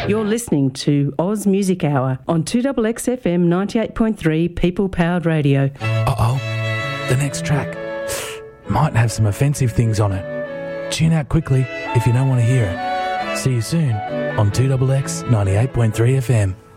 You're listening to Oz Music Hour on 2XXFM 98.3 People-Powered Radio. Uh-oh, the next track might have some offensive things on it. Tune out quickly if you don't want to hear it. See you soon on 2XX 98.3 FM.